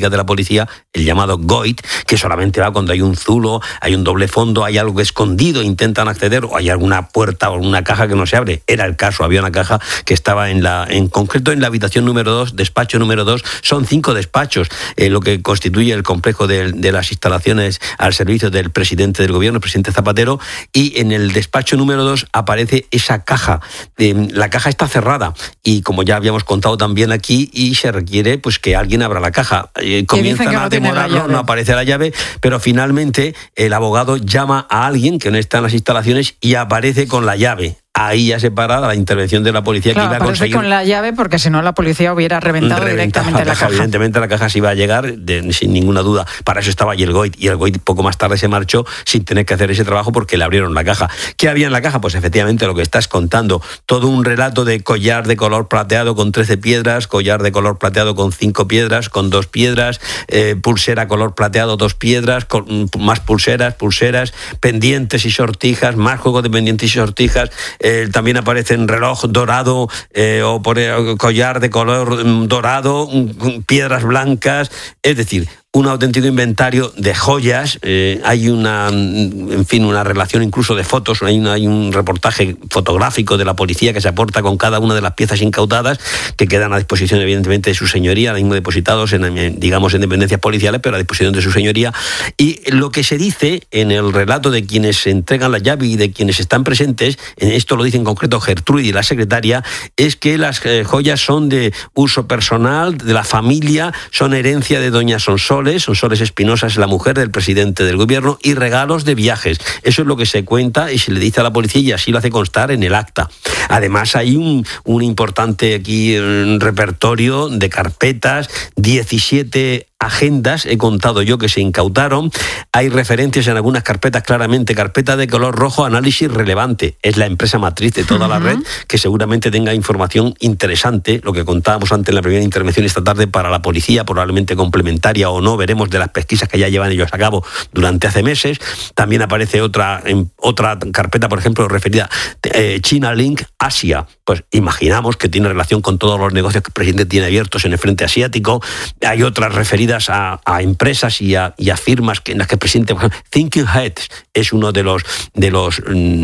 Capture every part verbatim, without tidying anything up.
informática de la policía, el llamado GOIT, que solamente va cuando hay un zulo, hay un doble fondo, hay algo escondido, intentan acceder, o hay alguna puerta o una caja que no se abre. Era el caso, había una caja que estaba en la, en concreto en la habitación número dos, despacho número dos, son cinco despachos, eh, lo que constituye el complejo de, de las instalaciones al servicio del presidente del gobierno, el presidente Zapatero, y en el despacho número dos aparece esa caja. Eh, la caja está cerrada y, como ya habíamos contado también aquí, y se requiere pues que alguien abra la caja. Eh, comienzan que a no demorarlo, no aparece la llave, pero finalmente el abogado llama a alguien que no está en las instalaciones y aparece con la llave. Ahí ya se para la intervención de la policía, claro, que iba a conseguir con la llave, porque si no la policía hubiera reventado directamente la caja, la caja. Evidentemente la caja se iba a llegar de, sin ninguna duda. Para eso estaba allí el GOIT, y el GOIT poco más tarde se marchó sin tener que hacer ese trabajo porque le abrieron la caja. ¿Qué había en la caja? Pues efectivamente lo que estás contando, todo un relato de collar de color plateado con trece piedras, collar de color plateado con cinco piedras, con dos piedras, eh, pulsera color plateado, dos piedras, con más pulseras, pulseras, pendientes y sortijas, más juego de pendientes y sortijas. Eh, también aparecen reloj dorado eh, o por, eh, collar de color dorado, piedras blancas, es decir, un auténtico inventario de joyas. Eh, hay una, en fin, una relación incluso de fotos, hay, una, hay un reportaje fotográfico de la policía que se aporta con cada una de las piezas incautadas, que quedan a disposición evidentemente de su señoría, ahora mismo depositados en, digamos, en dependencias policiales, pero a disposición de su señoría. Y lo que se dice en el relato de quienes entregan la llave y de quienes están presentes, en esto lo dice en concreto Gertrudis, la secretaria, es que las eh, joyas son de uso personal, de la familia, son herencia de doña Sonsoles, Sonsoles Espinosa es la mujer del presidente del gobierno, y regalos de viajes. Eso es lo que se cuenta y se le dice a la policía, y así lo hace constar en el acta. Además hay un, un importante aquí un repertorio de carpetas, diecisiete agendas, he contado yo, que se incautaron. Hay referencias en algunas carpetas, claramente, carpeta de color rojo, análisis relevante. Es la empresa matriz de toda uh-huh. la red, que seguramente tenga información interesante, lo que contábamos antes en la primera intervención esta tarde, para la policía, probablemente complementaria o no, veremos, de las pesquisas que ya llevan ellos a cabo durante hace meses. También aparece otra, en, otra carpeta, por ejemplo, referida eh, China Link Asia. Pues imaginamos que tiene relación con todos los negocios que el presidente tiene abiertos en el frente asiático. Hay otras referidas A, a empresas y a, y a firmas que, en las que el presidente, por ejemplo, Thinking Heads es uno de los de los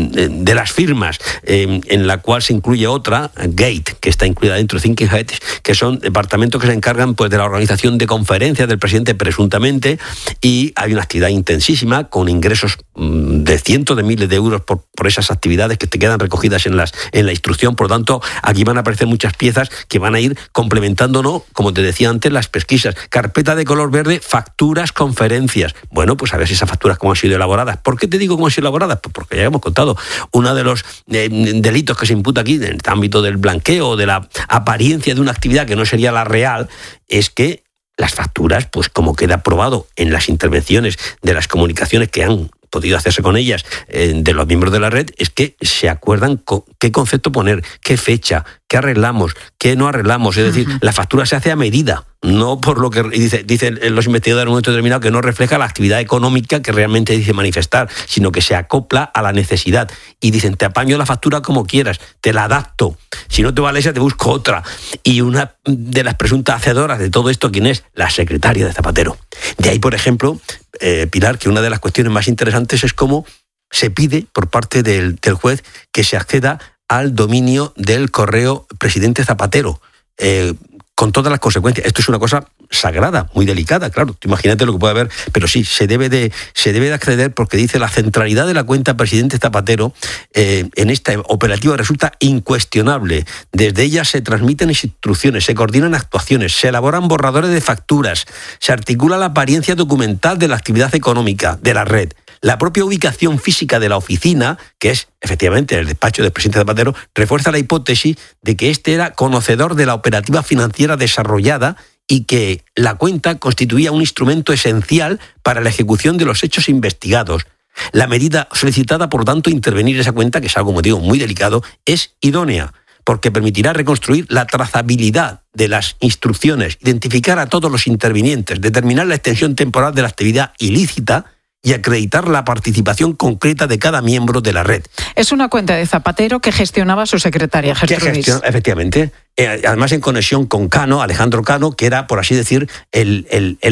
de las firmas eh, en la cual se incluye otra, Gate, que está incluida dentro de Thinking Heads, que son departamentos que se encargan pues de la organización de conferencias del presidente presuntamente, y hay una actividad intensísima con ingresos mmm, de cientos de miles de euros por, por esas actividades que te quedan recogidas en las en la instrucción. Por lo tanto, aquí van a aparecer muchas piezas que van a ir complementándonos, como te decía antes, las pesquisas. Carpeta de color verde, facturas, conferencias. Bueno, pues a ver si esas facturas cómo han sido elaboradas. ¿Por qué te digo cómo han sido elaboradas? Pues porque ya hemos contado, uno de los eh, delitos que se imputa aquí en el ámbito del blanqueo, de la apariencia de una actividad que no sería la real, es que las facturas, pues como queda probado en las intervenciones de las comunicaciones que han podido hacerse con ellas, eh, de los miembros de la red, es que se acuerdan con qué concepto poner, qué fecha, qué arreglamos, qué no arreglamos. Es decir, uh-huh. la factura se hace a medida, no por lo que dice, dicen los investigadores en un momento determinado, que no refleja la actividad económica que realmente dice manifestar, sino que se acopla a la necesidad. Y dicen, te apaño la factura como quieras, te la adapto. Si no te vale esa, te busco otra. Y una de las presuntas hacedoras de todo esto, ¿quién es? La secretaria de Zapatero. De ahí, por ejemplo, eh, Pilar, que una de las cuestiones más interesantes es cómo se pide por parte del, del juez que se acceda al dominio del correo presidente Zapatero, eh, con todas las consecuencias. Esto es una cosa sagrada, muy delicada, claro, imagínate lo que puede haber, pero sí, se debe de, se debe de acceder, porque dice la centralidad de la cuenta presidente Zapatero eh, en esta operativa resulta incuestionable. Desde ella se transmiten instrucciones, se coordinan actuaciones, se elaboran borradores de facturas, se articula la apariencia documental de la actividad económica de la red. La propia ubicación física de la oficina, que es efectivamente el despacho del presidente Zapatero, refuerza la hipótesis de que éste era conocedor de la operativa financiera desarrollada y que la cuenta constituía un instrumento esencial para la ejecución de los hechos investigados. La medida solicitada, por tanto, intervenir esa cuenta, que es algo, como digo, muy delicado, es idónea, porque permitirá reconstruir la trazabilidad de las instrucciones, identificar a todos los intervinientes, determinar la extensión temporal de la actividad ilícita y acreditar la participación concreta de cada miembro de la red. Es una cuenta de Zapatero que gestionaba su secretaria, Gertrudis. Gestiona, efectivamente. Eh, además, en conexión con Cano, Alejandro Cano, que era, por así decir, el... el, el